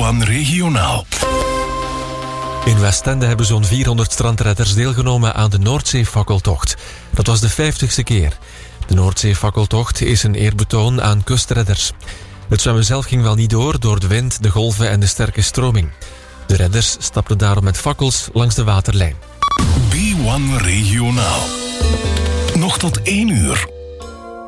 B1 Regionaal. In Westende hebben zo'n 400 strandredders deelgenomen aan de Noordzeefakkeltocht. Dat was de 50ste keer. De Noordzeefakkeltocht is een eerbetoon aan kustredders. Het zwemmen zelf ging wel niet door de wind, de golven en de sterke stroming. De redders stapten daarom met fakkels langs de waterlijn. B1 Regionaal. Nog tot 1 uur.